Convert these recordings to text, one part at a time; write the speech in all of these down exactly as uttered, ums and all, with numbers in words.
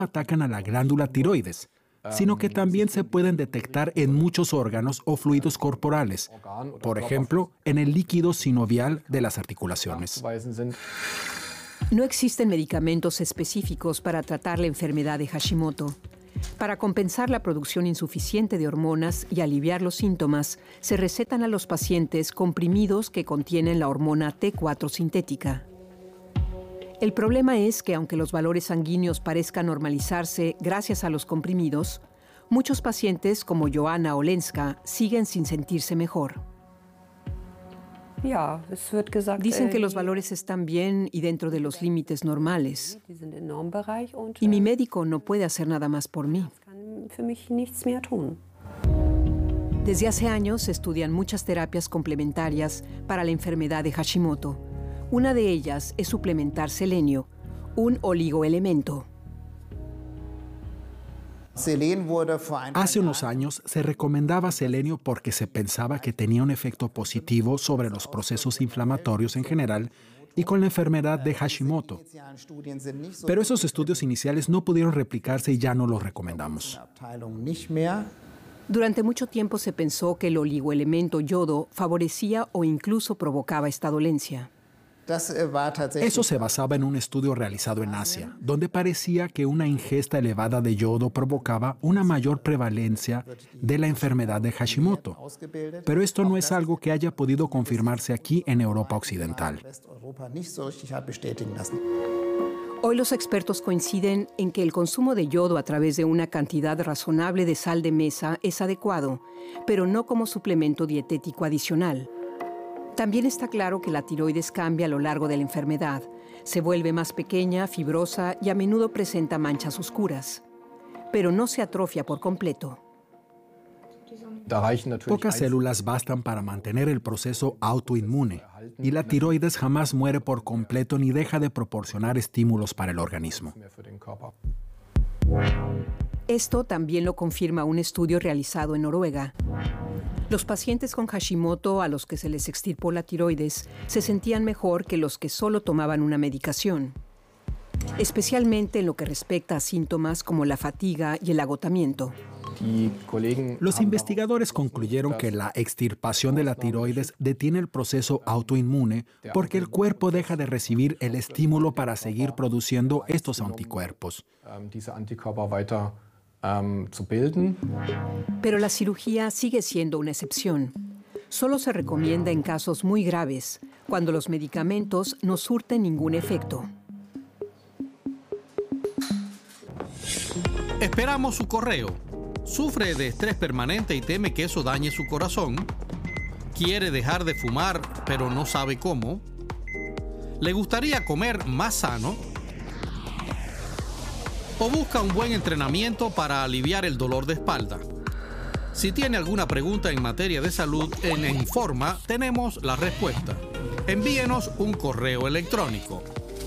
atacan a la glándula tiroides, sino que también se pueden detectar en muchos órganos o fluidos corporales, por ejemplo, en el líquido sinovial de las articulaciones. No existen medicamentos específicos para tratar la enfermedad de Hashimoto. Para compensar la producción insuficiente de hormonas y aliviar los síntomas, se recetan a los pacientes comprimidos que contienen la hormona T cuatro sintética. El problema es que aunque los valores sanguíneos parezcan normalizarse gracias a los comprimidos, muchos pacientes como Joanna Olenska siguen sin sentirse mejor. Dicen que los valores están bien y dentro de los límites normales. Y mi médico no puede hacer nada más por mí. Desde hace años se estudian muchas terapias complementarias para la enfermedad de Hashimoto. Una de ellas es suplementar selenio, un oligoelemento. Hace unos años se recomendaba selenio porque se pensaba que tenía un efecto positivo sobre los procesos inflamatorios en general y con la enfermedad de Hashimoto. Pero esos estudios iniciales no pudieron replicarse y ya no los recomendamos. Durante mucho tiempo se pensó que el oligoelemento yodo favorecía o incluso provocaba esta dolencia. Eso se basaba en un estudio realizado en Asia, donde parecía que una ingesta elevada de yodo provocaba una mayor prevalencia de la enfermedad de Hashimoto. Pero esto no es algo que haya podido confirmarse aquí en Europa Occidental. Hoy los expertos coinciden en que el consumo de yodo a través de una cantidad razonable de sal de mesa es adecuado, pero no como suplemento dietético adicional. También está claro que la tiroides cambia a lo largo de la enfermedad. Se vuelve más pequeña, fibrosa y a menudo presenta manchas oscuras. Pero no se atrofia por completo. Pocas células bastan para mantener el proceso autoinmune, y la tiroides jamás muere por completo ni deja de proporcionar estímulos para el organismo. Esto también lo confirma un estudio realizado en Noruega. Los pacientes con Hashimoto a los que se les extirpó la tiroides se sentían mejor que los que solo tomaban una medicación, especialmente en lo que respecta a síntomas como la fatiga y el agotamiento. Los investigadores concluyeron que la extirpación de la tiroides detiene el proceso autoinmune porque el cuerpo deja de recibir el estímulo para seguir produciendo estos anticuerpos. Pero la cirugía sigue siendo una excepción. Solo se recomienda en casos muy graves, cuando los medicamentos no surten ningún efecto. Esperamos su correo. ¿Sufre de estrés permanente y teme que eso dañe su corazón? ¿Quiere dejar de fumar, pero no sabe cómo? ¿Le gustaría comer más sano? ¿O busca un buen entrenamiento para aliviar el dolor de espalda? Si tiene alguna pregunta en materia de salud, en Informa tenemos la respuesta. Envíenos un correo electrónico.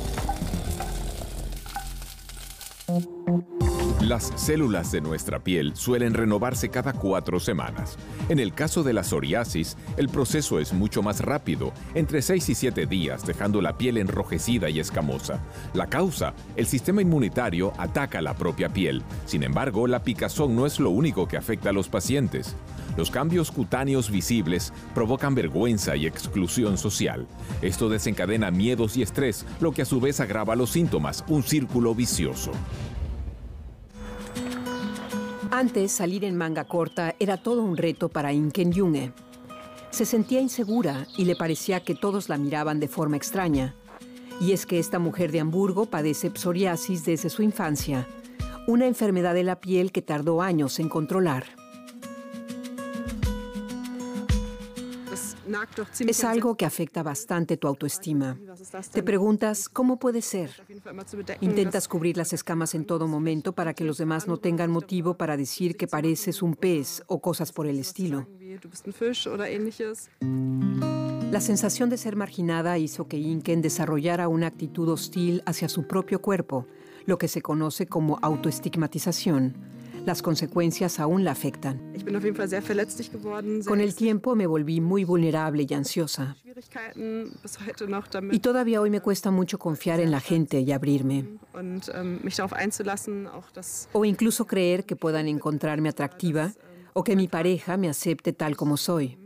Las células de nuestra piel suelen renovarse cada cuatro semanas. En el caso de la psoriasis, el proceso es mucho más rápido, entre seis y siete días, dejando la piel enrojecida y escamosa. La causa, el sistema inmunitario ataca la propia piel. Sin embargo, la picazón no es lo único que afecta a los pacientes. Los cambios cutáneos visibles provocan vergüenza y exclusión social. Esto desencadena miedos y estrés, lo que a su vez agrava los síntomas, un círculo vicioso. Antes, salir en manga corta era todo un reto para Inken Junge. Se sentía insegura y le parecía que todos la miraban de forma extraña. Y es que esta mujer de Hamburgo padece psoriasis desde su infancia, una enfermedad de la piel que tardó años en controlar. Es algo que afecta bastante tu autoestima. Te preguntas, ¿cómo puede ser? Intentas cubrir las escamas en todo momento para que los demás no tengan motivo para decir que pareces un pez o cosas por el estilo. La sensación de ser marginada hizo que Inken desarrollara una actitud hostil hacia su propio cuerpo, lo que se conoce como autoestigmatización. Las consecuencias aún la afectan. Con el tiempo me volví muy vulnerable y ansiosa. Y todavía hoy me cuesta mucho confiar en la gente y abrirme. O incluso creer que puedan encontrarme atractiva o que mi pareja me acepte tal como soy.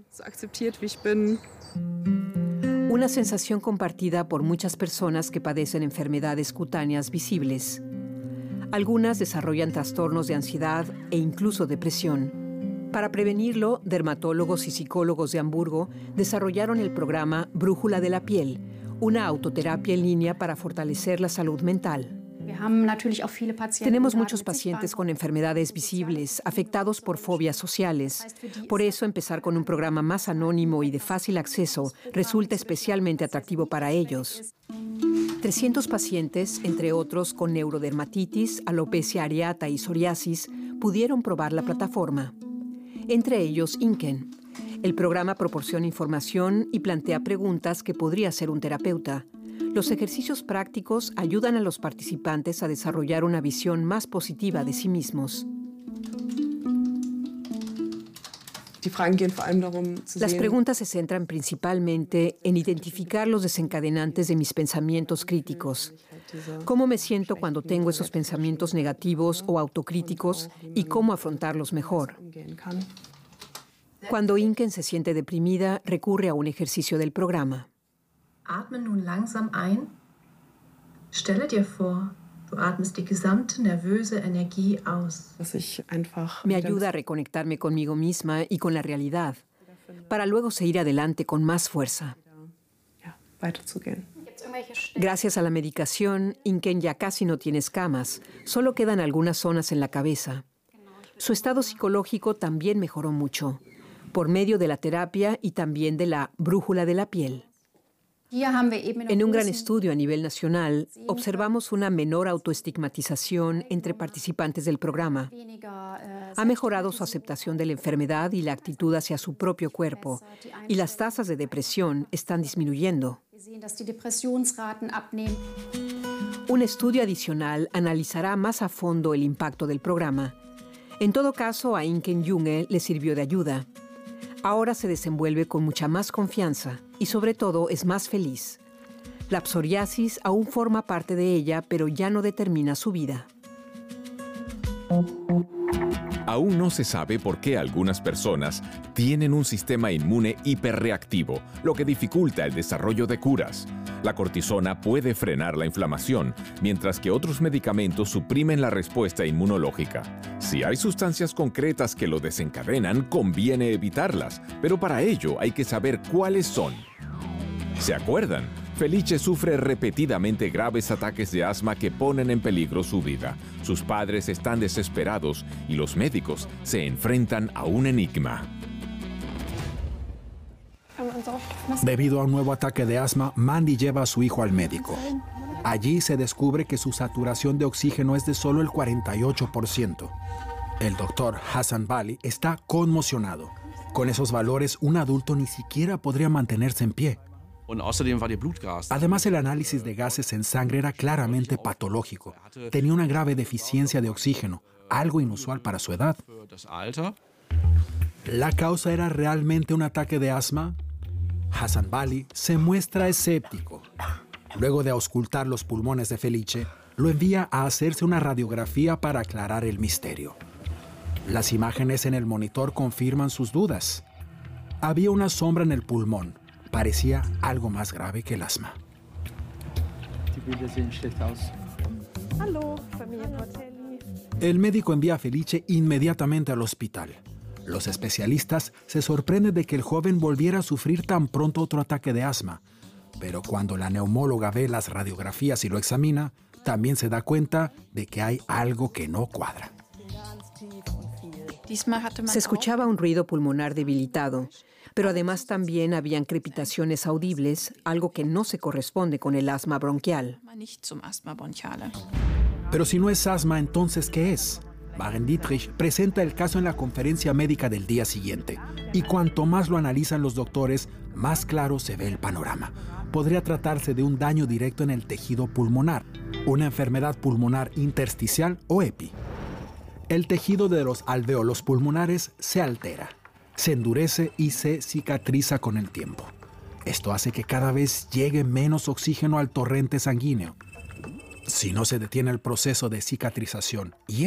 Una sensación compartida por muchas personas que padecen enfermedades cutáneas visibles. Algunas desarrollan trastornos de ansiedad e incluso depresión. Para prevenirlo, dermatólogos y psicólogos de Hamburgo desarrollaron el programa Brújula de la Piel, una autoterapia en línea para fortalecer la salud mental. Tenemos muchos pacientes con enfermedades visibles, afectados por fobias sociales. Por eso, empezar con un programa más anónimo y de fácil acceso resulta especialmente atractivo para ellos. trescientos pacientes, entre otros con neurodermatitis, alopecia areata y psoriasis, pudieron probar la plataforma. Entre ellos, Inken. El programa proporciona información y plantea preguntas que podría hacer un terapeuta. Los ejercicios prácticos ayudan a los participantes a desarrollar una visión más positiva de sí mismos. Las preguntas se centran principalmente en identificar los desencadenantes de mis pensamientos críticos. ¿Cómo me siento cuando tengo esos pensamientos negativos o autocríticos y cómo afrontarlos mejor? Cuando Inken se siente deprimida, recurre a un ejercicio del programa. Atme nun langsam ein. Stelle dir vor, du atmest die gesamte nervöse Energie aus. Me ayuda a reconectarme conmigo misma y con la realidad, para luego seguir adelante con más fuerza. Gracias a la medicación, Inken ya casi no tiene escamas, solo quedan algunas zonas en la cabeza. Su estado psicológico también mejoró mucho, por medio de la terapia y también de la brújula de la piel. En un gran estudio a nivel nacional, observamos una menor autoestigmatización entre participantes del programa. Ha mejorado su aceptación de la enfermedad y la actitud hacia su propio cuerpo, y las tasas de depresión están disminuyendo. Un estudio adicional analizará más a fondo el impacto del programa. En todo caso, a Inken Junge le sirvió de ayuda. Ahora se desenvuelve con mucha más confianza y sobre todo es más feliz. La psoriasis aún forma parte de ella, pero ya no determina su vida. Aún no se sabe por qué algunas personas tienen un sistema inmune hiperreactivo, lo que dificulta el desarrollo de curas. La cortisona puede frenar la inflamación, mientras que otros medicamentos suprimen la respuesta inmunológica. Si hay sustancias concretas que lo desencadenan, conviene evitarlas, pero para ello hay que saber cuáles son. ¿Se acuerdan? Felice sufre repetidamente graves ataques de asma que ponen en peligro su vida. Sus padres están desesperados y los médicos se enfrentan a un enigma. Debido a un nuevo ataque de asma, Mandy lleva a su hijo al médico. Allí se descubre que su saturación de oxígeno es de solo el cuarenta y ocho por ciento. El doctor Hassan Bali está conmocionado. Con esos valores, un adulto ni siquiera podría mantenerse en pie. Además, el análisis de gases en sangre era claramente patológico. Tenía una grave deficiencia de oxígeno, algo inusual para su edad. ¿La causa era realmente un ataque de asma? Hassan Bali se muestra escéptico. Luego de auscultar los pulmones de Felice, lo envía a hacerse una radiografía para aclarar el misterio. Las imágenes en el monitor confirman sus dudas. Había una sombra en el pulmón. Parecía algo más grave que el asma. El médico envía a Felice inmediatamente al hospital. Los especialistas se sorprenden de que el joven volviera a sufrir tan pronto otro ataque de asma. Pero cuando la neumóloga ve las radiografías y lo examina, también se da cuenta de que hay algo que no cuadra. Se escuchaba un ruido pulmonar debilitado, pero además también habían crepitaciones audibles, algo que no se corresponde con el asma bronquial. Pero si no es asma, ¿entonces qué es? Maren Dietrich presenta el caso en la conferencia médica del día siguiente. Y cuanto más lo analizan los doctores, más claro se ve el panorama. Podría tratarse de un daño directo en el tejido pulmonar, una enfermedad pulmonar intersticial o EPI. El tejido de los alvéolos pulmonares se altera, se endurece y se cicatriza con el tiempo. Esto hace que cada vez llegue menos oxígeno al torrente sanguíneo. Si no se detiene el proceso de cicatrización y